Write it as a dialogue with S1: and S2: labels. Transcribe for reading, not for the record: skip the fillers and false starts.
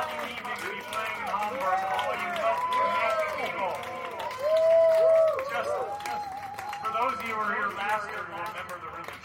S1: lucky evening to be playing in Hamburg with all you lovely, amazing people. Just for those of you who were here last year who remember the really